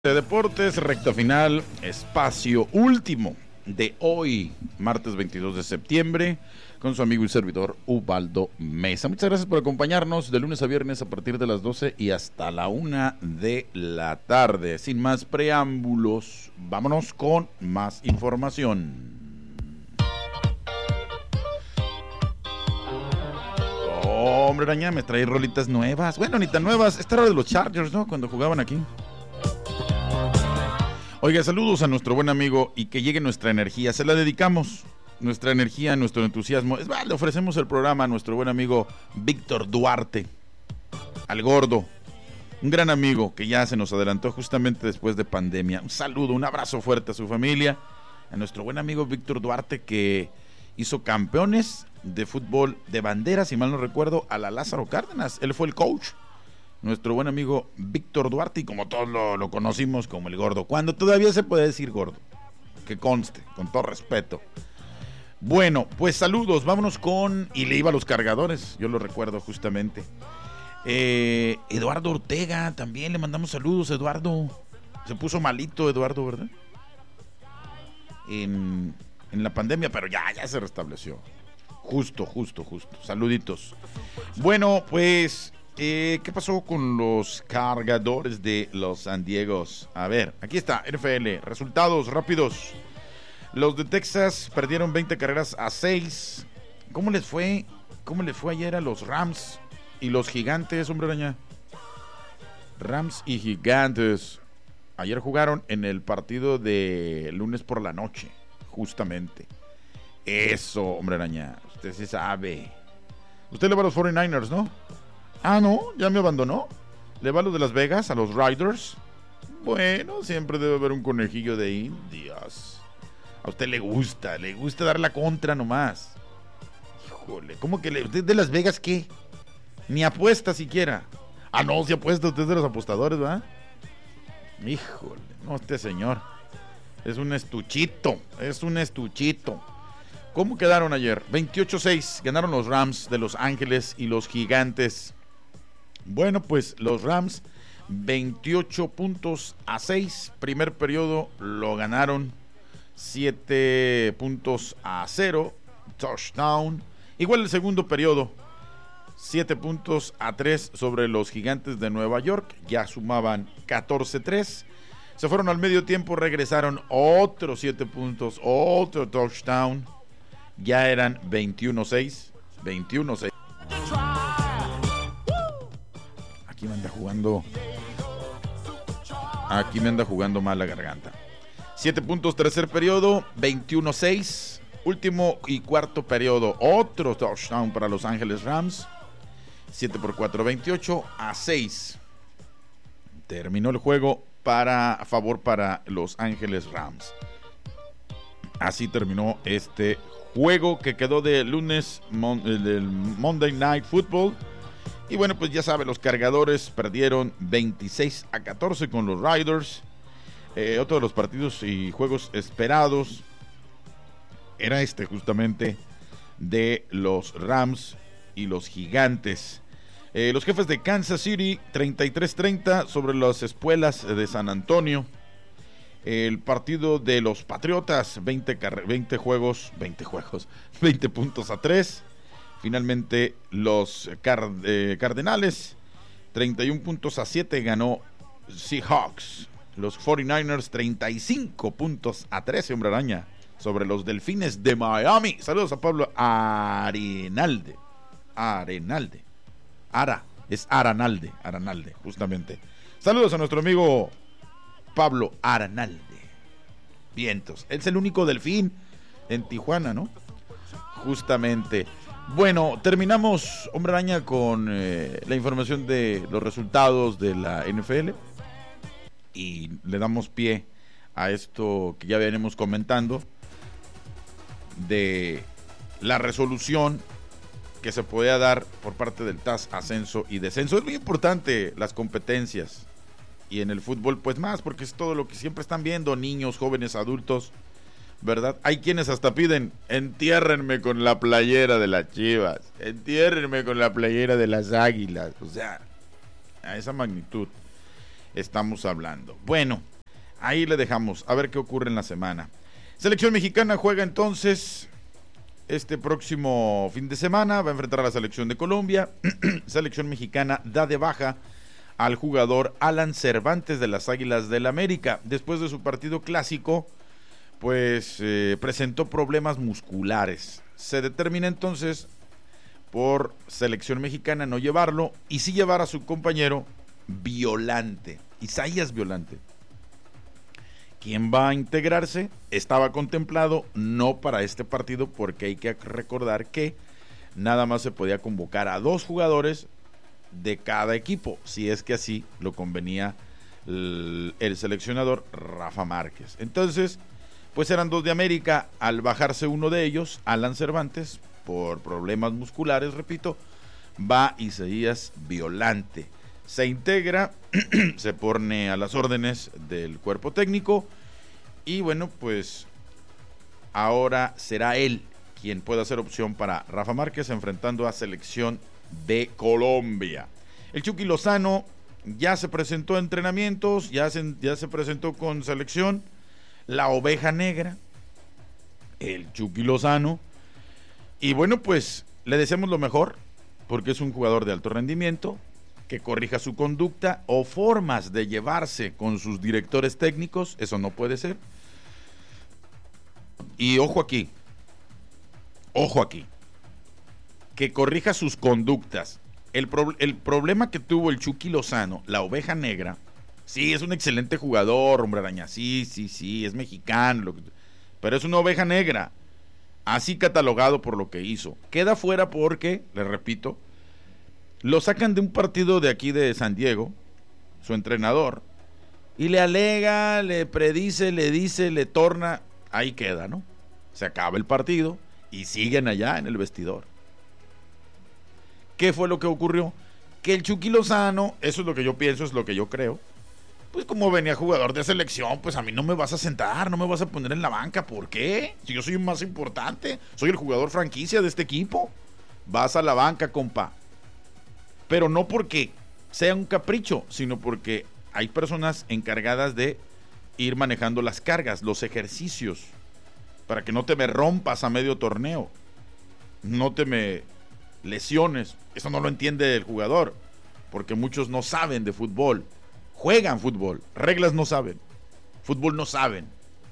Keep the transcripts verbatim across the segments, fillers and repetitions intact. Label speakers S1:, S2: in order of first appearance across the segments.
S1: De deportes, recta final, espacio último de hoy, martes veintidós de septiembre, con su amigo y servidor Ubaldo Mesa. Muchas gracias por acompañarnos de lunes a viernes a partir de las doce y hasta la una de la tarde. Sin más preámbulos, vámonos con más información. Oh, hombre, araña, me trae rolitas nuevas. Bueno, ni tan nuevas. Esta era de los Chargers, ¿no? Cuando jugaban aquí. Oiga, saludos a nuestro buen amigo y que llegue nuestra energía. Se la dedicamos, nuestra energía, nuestro entusiasmo. Es más, le ofrecemos el programa a nuestro buen amigo Víctor Duarte, al gordo. Un gran amigo que ya se nos adelantó justamente después de pandemia. Un saludo, un abrazo fuerte a su familia. A nuestro buen amigo Víctor Duarte, que hizo campeones de fútbol de bandera, si mal no recuerdo, a la Lázaro Cárdenas. Él fue el coach. Nuestro buen amigo Víctor Duarte, y como todos lo, lo conocimos como el gordo, cuando todavía se puede decir gordo, que conste, con todo respeto. Bueno, pues saludos, vámonos con, y le iba a los cargadores, yo lo recuerdo justamente. Eh, Eduardo Ortega, también le mandamos saludos, Eduardo. Se puso malito Eduardo, ¿verdad? En, en la pandemia, pero ya, ya se restableció. Justo, justo, justo, saluditos. Bueno, pues... Eh, ¿Qué pasó con los cargadores de los San Diegos? A ver, aquí está, N F L, resultados rápidos. Los de Texas perdieron veinte carreras a seis. ¿Cómo les fue? ¿Cómo les fue ayer a los Rams y los Gigantes, hombre araña? Rams y Gigantes. Ayer jugaron en el partido de lunes por la noche, justamente. Eso, hombre araña, usted sí sabe. Usted le va a los cuarenta y nueve ers, ¿no? Ah, no, ya me abandonó. ¿Le va a los de Las Vegas, a los Riders? Bueno, siempre debe haber un conejillo de indias. A usted le gusta, le gusta dar la contra nomás. Híjole, ¿cómo que le, usted de Las Vegas qué? Ni apuesta siquiera. Ah, no, si apuesta, usted es de los apostadores, ¿verdad? Híjole, no, este señor es un estuchito, es un estuchito. ¿Cómo quedaron ayer? veintiocho a seis, ganaron los Rams de Los Ángeles y los Gigantes. Bueno, pues los Rams, veintiocho puntos a seis, primer periodo lo ganaron, siete puntos a cero, touchdown. Igual el segundo periodo, siete puntos a tres sobre los Gigantes de Nueva York, ya sumaban catorce a tres. Se fueron al medio tiempo, regresaron otros siete puntos, otro touchdown, ya eran veintiuno a seis, veintiuno a seis. Aquí me anda jugando. Aquí me anda jugando mal la garganta. siete puntos, tercer periodo, veintiuno a seis. Último y cuarto periodo, otro touchdown para Los Ángeles Rams. siete por cuatro, veintiocho a seis. Terminó el juego para a favor para Los Ángeles Rams. Así terminó este juego que quedó de lunes, mon, del Monday Night Football. Y bueno, pues ya sabe, los cargadores perdieron veintiséis a catorce con los Riders. Eh, otro de los partidos y juegos esperados era este justamente de los Rams y los Gigantes. Eh, los Jefes de Kansas City, treinta y tres a treinta sobre las Espuelas de San Antonio. El partido de los Patriotas, veinte, veinte juegos, veinte juegos, veinte puntos a tres. Finalmente los Car- eh, Cardenales, treinta y uno puntos a siete, ganó Seahawks. Los cuarenta y nueve ers, treinta y cinco puntos a trece, hombre araña, sobre los Delfines de Miami. Saludos a Pablo Arenalde. Arenalde. Ara, es Aranalde, Aranalde, justamente. Saludos a nuestro amigo Pablo Aranalde. Vientos. Él es el único delfín en Tijuana, ¿no? Justamente. Bueno, terminamos, hombre araña, con eh, la información de los resultados de la N F L. Y le damos pie a esto que ya venimos comentando de la resolución que se podía dar por parte del T A S ascenso y descenso. Es muy importante las competencias. Y en el fútbol, pues más, porque es todo lo que siempre están viendo, niños, jóvenes, adultos, ¿verdad? Hay quienes hasta piden, entiérrenme con la playera de las Chivas, entiérrenme con la playera de las Águilas, o sea, a esa magnitud. estamos hablando. Bueno, ahí le dejamos, a ver qué ocurre en la semana. Selección mexicana juega entonces este próximo fin de semana, va a enfrentar a la selección de Colombia. Selección mexicana da de baja al jugador Alan Cervantes de las Águilas del América. Después de su partido clásico, pues eh, presentó problemas musculares. Se determina entonces por selección mexicana no llevarlo y sí llevar a su compañero Violante, Isaías Violante, quien va a integrarse. Estaba contemplado no para este partido porque hay que recordar que nada más se podía convocar a dos jugadores de cada equipo, si es que así lo convenía el, el seleccionador Rafa Márquez. Entonces, pues eran dos de América. Al bajarse uno de ellos, Alan Cervantes, por problemas musculares, repito, va Isaías Violante. Se integra, se pone a las órdenes del cuerpo técnico y bueno, pues ahora será él quien pueda ser opción para Rafa Márquez enfrentando a selección de Colombia. El Chucky Lozano ya se presentó a entrenamientos, ya se, ya se presentó con selección. La oveja negra, el Chucky Lozano. Y bueno, pues le deseamos lo mejor, porque es un jugador de alto rendimiento, que corrija su conducta o formas de llevarse con sus directores técnicos. Eso no puede ser. Y ojo aquí, ojo aquí, que corrija sus conductas. El, pro, el problema que tuvo el Chucky Lozano, la oveja negra, sí, es un excelente jugador, hombre araña, sí, sí, sí, es mexicano, lo que, pero es una oveja negra, así catalogado por lo que hizo. Queda fuera porque, le repito, lo sacan de un partido de aquí de San Diego, su entrenador, y le alega, le predice, le dice, le torna, ahí queda, ¿no? Se acaba el partido y siguen allá en el vestidor. ¿Qué fue lo que ocurrió? Que el Chucky Lozano, eso es lo que yo pienso, es lo que yo creo, pues como venía jugador de selección, pues a mí no me vas a sentar, no me vas a poner en la banca. ¿Por qué? Si yo soy el más importante, soy el jugador franquicia de este equipo. Vas a la banca, compa. Pero no porque sea un capricho, sino porque hay personas encargadas de ir manejando las cargas, los ejercicios, para que no te me rompas a medio torneo, no te me lesiones. Eso no lo entiende el jugador, porque muchos no saben de fútbol. Juegan fútbol, reglas no saben, fútbol no saben.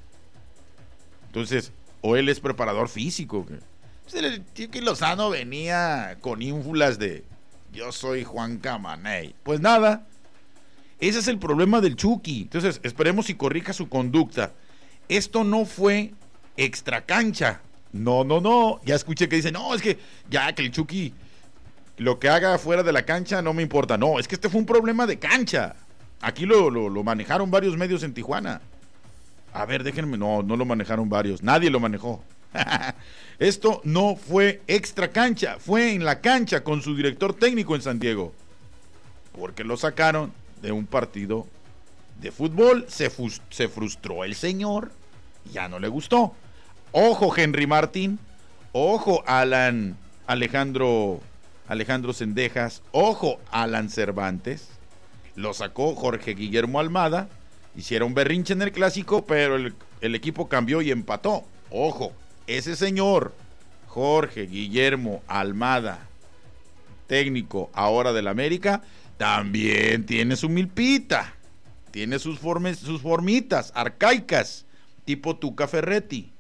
S1: Entonces, o él es preparador físico. Pues el Chucky Lozano venía con ínfulas de yo soy Juan Camaney. Pues nada, ese es el problema del Chucky. Entonces, esperemos si corrija su conducta. Esto no fue extracancha. No, no, no. Ya escuché que dicen, no, es que ya que el Chucky lo que haga fuera de la cancha no me importa. No, es que este fue un problema de cancha. Aquí lo, lo, lo manejaron varios medios en Tijuana. A ver, déjenme, no, no lo manejaron varios, nadie lo manejó. Esto no fue extra cancha, fue en la cancha con su director técnico en San Diego. Porque lo sacaron de un partido de fútbol, se, fus, se frustró el señor, ya no le gustó. Ojo Henry Martín, ojo Alan Alejandro, Alejandro Cendejas, ojo Alan Cervantes. Lo sacó Jorge Guillermo Almada, hicieron berrinche en el clásico, pero el, el equipo cambió y empató. Ojo, ese señor, Jorge Guillermo Almada, técnico ahora del América, también tiene su milpita, tiene sus, formes, sus formitas arcaicas, tipo Tuca Ferretti.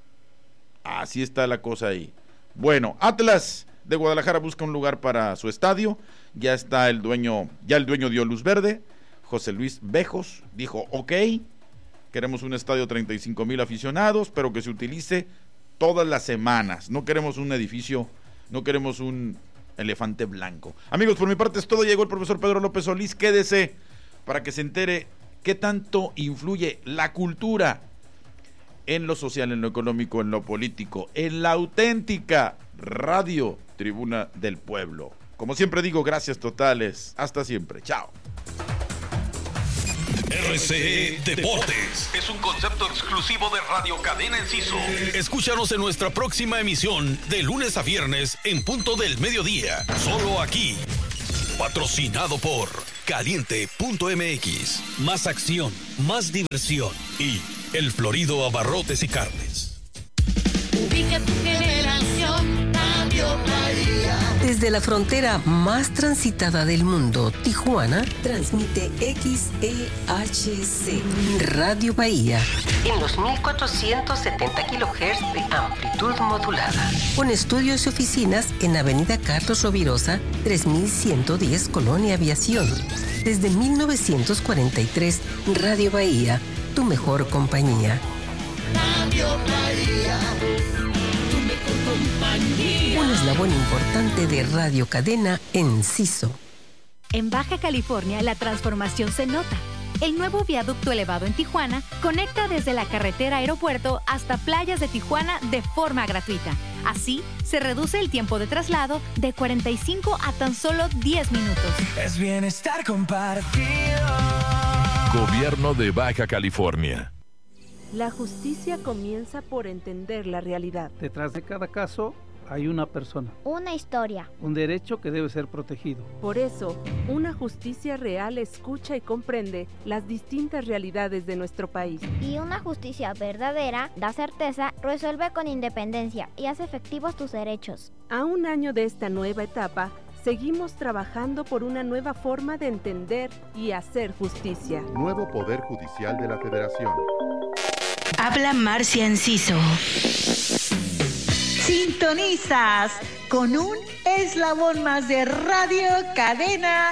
S1: Así está la cosa ahí. Bueno, Atlas de Guadalajara busca un lugar para su estadio. Ya está el dueño, ya el dueño dio luz verde. José Luis Bejos dijo, ok, queremos un estadio de treinta y cinco mil aficionados, pero que se utilice todas las semanas. No queremos un edificio, no queremos un elefante blanco. Amigos, por mi parte es todo. Llegó el profesor Pedro López Solís. Quédese para que se entere qué tanto influye la cultura en lo social, en lo económico, en lo político, en la auténtica Radio Tribuna del Pueblo. Como siempre digo, gracias totales. Hasta siempre. Chao.
S2: R C E Deportes es un concepto exclusivo de Radio Cadena Enciso. Escúchanos en nuestra próxima emisión de lunes a viernes en punto del mediodía. Solo aquí. Patrocinado por caliente punto m x. Más acción, más diversión y El Florido Abarrotes y Carnes.
S3: Ubica tu generación, Radio Bahía.
S4: Desde la frontera más transitada del mundo, Tijuana, transmite X E H C, Radio Bahía, en los mil cuatrocientos setenta kilohertz de amplitud modulada. Con estudios y oficinas en Avenida Carlos Rovirosa, tres mil ciento diez, Colonia Aviación. Desde mil novecientos cuarenta y tres, Radio Bahía, tu mejor compañía.
S3: Radio Bahía, tu mejor compañía.
S4: Un eslabón importante de Radio Cadena Enciso.
S5: En Baja California, la transformación se nota. El nuevo viaducto elevado en Tijuana conecta desde la carretera aeropuerto hasta playas de Tijuana de forma gratuita. Así, se reduce el tiempo de traslado de cuarenta y cinco a tan solo diez minutos.
S6: Es bienestar compartido.
S7: Gobierno de Baja California.
S8: La justicia comienza por entender la realidad.
S9: Detrás de cada caso hay una persona.
S10: Una historia.
S9: Un derecho que debe ser protegido.
S8: Por eso, una justicia real escucha y comprende las distintas realidades de nuestro país.
S10: Y una justicia verdadera da certeza, resuelve con independencia y hace efectivos tus derechos.
S8: A un año de esta nueva etapa, seguimos trabajando por una nueva forma de entender y hacer justicia.
S11: Nuevo Poder Judicial de la Federación.
S12: Habla Marcia Enciso. Sintonizas con un eslabón más de Radio Cadena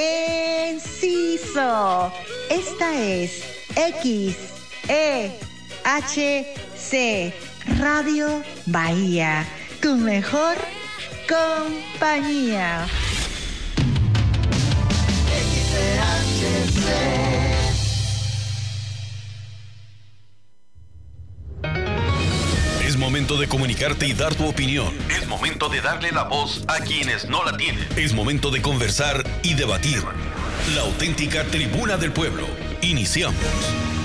S12: Enciso. Esta es X E H C, Radio Bahía, tu mejor compañía.
S3: X E H C.
S2: Es momento de comunicarte y dar tu opinión. Es momento de darle la voz a quienes no la tienen. Es momento de conversar y debatir. La auténtica tribuna del pueblo. Iniciamos.